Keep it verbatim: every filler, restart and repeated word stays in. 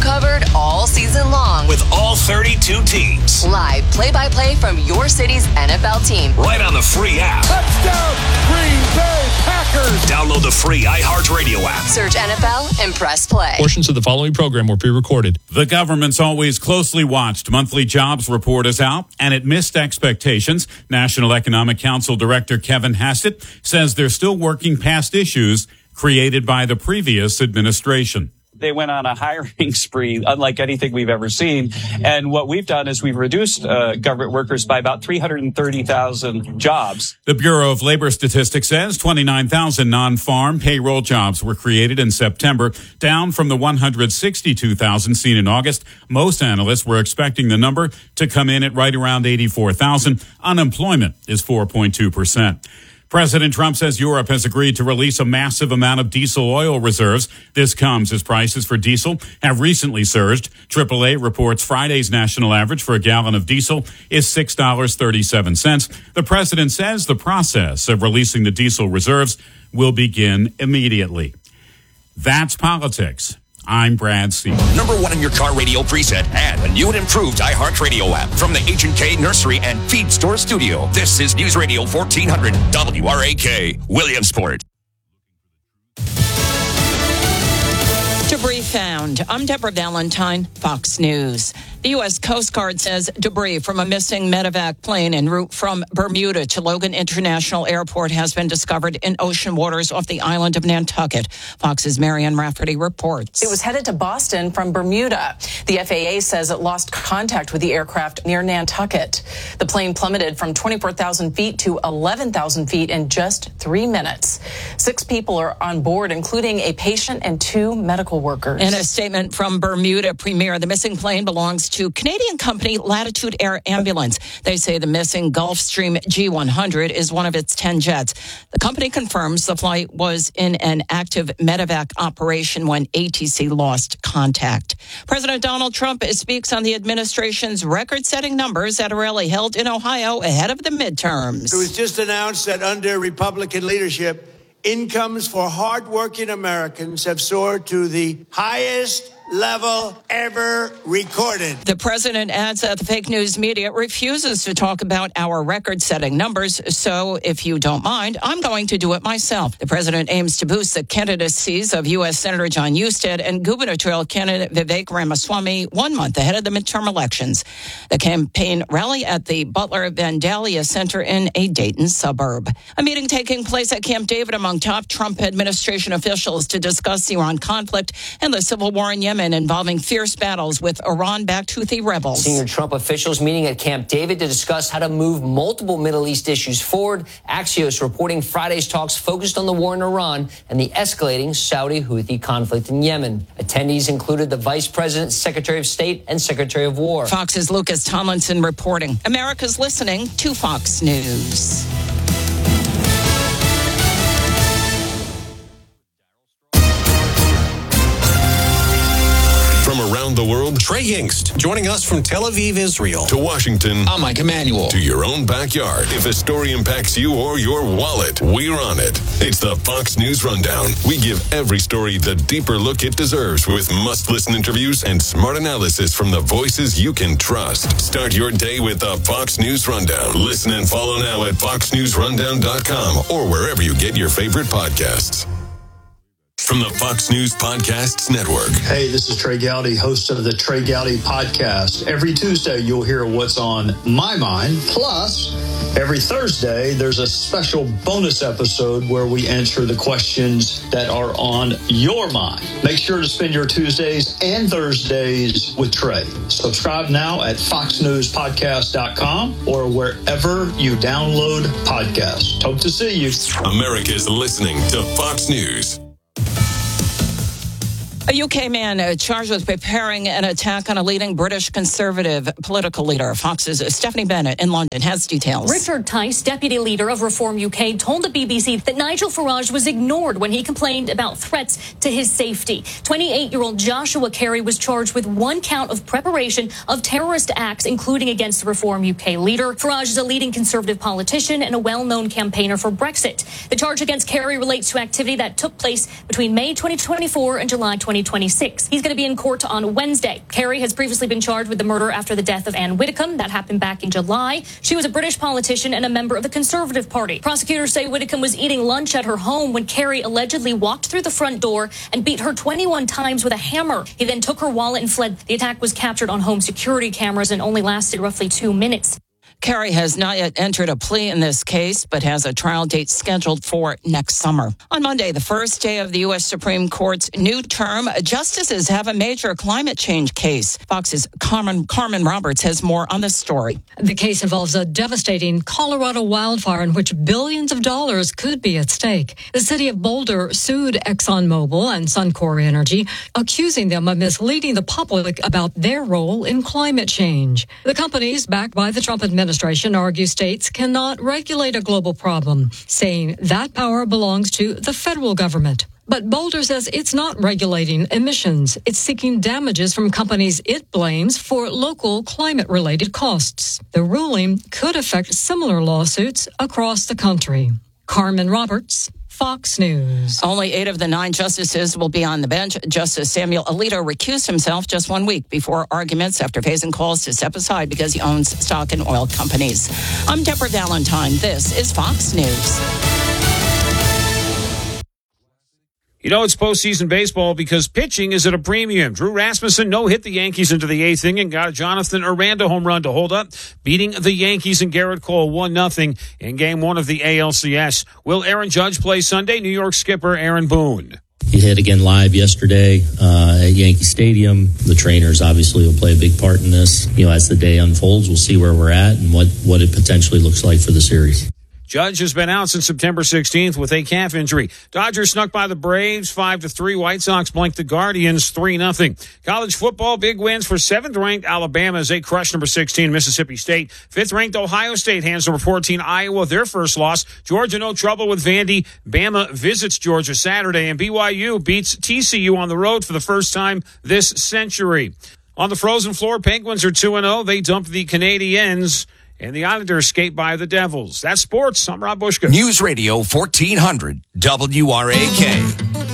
covered all season long. With all thirty-two teams. Live play-by-play from your city's N F L team. Right on the free app. Touchdown, Green Bay Packers. Download the free iHeartRadio app. Search N F L and press play. Portions of the following program were pre-recorded. The government's always closely watched monthly jobs report is out, and it missed expectations. National Economic Council Director Kevin Hassett says they're still working past issues created by the previous administration. They went on a hiring spree unlike anything we've ever seen. And what we've done is we've reduced uh, government workers by about three hundred thirty thousand jobs. The Bureau of Labor Statistics says twenty-nine thousand non-farm payroll jobs were created in September, down from the one hundred sixty-two thousand seen in August. Most analysts were expecting the number to come in at right around eighty-four thousand. Unemployment is four point two percent. President Trump says Europe has agreed to release a massive amount of diesel oil reserves. This comes as prices for diesel have recently surged. triple A reports Friday's national average for a gallon of diesel is six dollars and thirty-seven cents. The president says the process of releasing the diesel reserves will begin immediately. That's politics. I'm Brad Siegel. Number one in your car radio preset and a new and improved iHeartRadio app from the H and K Nursery and Feed Store Studio. This is News Radio fourteen hundred W R A K, Williamsport. Debris found. I'm Deborah Valentine, Fox News. The U S Coast Guard says debris from a missing medevac plane en route from Bermuda to Logan International Airport has been discovered in ocean waters off the island of Nantucket. Fox's Marianne Rafferty reports. It was headed to Boston from Bermuda. The F A A says it lost contact with the aircraft near Nantucket. The plane plummeted from twenty-four thousand feet to eleven thousand feet in just three minutes. Six people are on board, including a patient and two medical workers. In a statement from Bermuda Premier, the missing plane belongs to Canadian company Latitude Air Ambulance. They say the missing Gulfstream G one hundred is one of its ten jets. The company confirms the flight was in an active medevac operation when A T C lost contact. President Donald Trump speaks on the administration's record-setting numbers at a rally held in Ohio ahead of the midterms. It was just announced that under Republican leadership, incomes for hardworking Americans have soared to the highest level ever recorded. The president adds that the fake news media refuses to talk about our record-setting numbers, so if you don't mind, I'm going to do it myself. The president aims to boost the candidacies of U S Senator John Husted and gubernatorial candidate Vivek Ramaswamy one month ahead of the midterm elections. The campaign rally at the Butler Vandalia Center in a Dayton suburb. A meeting taking place at Camp David among top Trump administration officials to discuss the Iran conflict and the civil war in Yemen, involving fierce battles with Iran-backed Houthi rebels. Senior Trump officials meeting at Camp David to discuss how to move multiple Middle East issues forward. Axios reporting Friday's talks focused on the war in Iran and the escalating Saudi-Houthi conflict in Yemen. Attendees included the Vice President, Secretary of State, and Secretary of War. Fox's Lucas Tomlinson reporting. America's listening to Fox News. From around the world, Trey Yingst, joining us from Tel Aviv, Israel, to Washington. I'm Mike Emanuel. To your own backyard. If a story impacts you or your wallet, we're on it. It's the Fox News Rundown. We give every story the deeper look it deserves with must-listen interviews and smart analysis from the voices you can trust. Start your day with the Fox News Rundown. Listen and follow now at fox news rundown dot com or wherever you get your favorite podcasts. From the Fox News Podcasts Network. Hey, this is Trey Gowdy, host of the Trey Gowdy Podcast. Every Tuesday, you'll hear what's on my mind. Plus, every Thursday, there's a special bonus episode where we answer the questions that are on your mind. Make sure to spend your Tuesdays and Thursdays with Trey. Subscribe now at fox news podcast dot com or wherever you download podcasts. Hope to see you. America's listening to Fox News. A U K man uh, charged with preparing an attack on a leading British Conservative political leader. Fox's Stephanie Bennett in London has details. Richard Tice, deputy leader of Reform U K, told the B B C that Nigel Farage was ignored when he complained about threats to his safety. twenty-eight-year-old Joshua Carey was charged with one count of preparation of terrorist acts, including against the Reform U K leader. Farage is a leading Conservative politician and a well-known campaigner for Brexit. The charge against Carey relates to activity that took place between May twenty twenty-four and July twenty twenty twenty-six. He's going to be in court on Wednesday. Kerry has previously been charged with the murder after the death of Anne Widdecombe. That happened back in July. She was a British politician and a member of the Conservative Party. Prosecutors say Widdecombe was eating lunch at her home when Kerry allegedly walked through the front door and beat her twenty-one times with a hammer. He then took her wallet and fled. The attack was captured on home security cameras and only lasted roughly two minutes. Kerry has not yet entered a plea in this case, but has a trial date scheduled for next summer. On Monday, the first day of the U S Supreme Court's new term, justices have a major climate change case. Fox's Carmen, Carmen Roberts has more on the story. The case involves a devastating Colorado wildfire in which billions of dollars could be at stake. The city of Boulder sued ExxonMobil and Suncor Energy, accusing them of misleading the public about their role in climate change. The companies, backed by the Trump administration, administration argues states cannot regulate a global problem, saying that power belongs to the federal government. But Boulder says it's not regulating emissions. It's seeking damages from companies it blames for local climate-related costs. The ruling could affect similar lawsuits across the country. Carmen Roberts, Fox News. Only eight of the nine justices will be on the bench. Justice Samuel Alito recused himself just one week before arguments after facing calls to step aside because he owns stock in oil companies. I'm Deborah Valentine. This is Fox News. You know, it's postseason baseball because pitching is at a premium. Drew Rasmussen no-hit the Yankees into the eighth inning and got a Jonathan Aranda home run to hold up, beating the Yankees and Garrett Cole one nothing in game one of the A L C S. Will Aaron Judge play Sunday? New York skipper Aaron Boone. He hit again live yesterday uh, at Yankee Stadium. The trainers obviously will play a big part in this. You know, as the day unfolds, we'll see where we're at and what, what it potentially looks like for the series. Judge has been out since September sixteenth with a calf injury. Dodgers snuck by the Braves five to three. White Sox blanked the Guardians three nothing. College football, big wins for seventh-ranked Alabama as they crushed number sixteen Mississippi State. fifth-ranked Ohio State hands number fourteen Iowa their first loss. Georgia no trouble with Vandy. Bama visits Georgia Saturday, and B Y U beats T C U on the road for the first time this century. On the frozen floor, Penguins are two and oh. They dumped the Canadiens. And the Islanders skate by the Devils. That's sports. I'm Rob Bushka. News Radio fourteen hundred W R A K.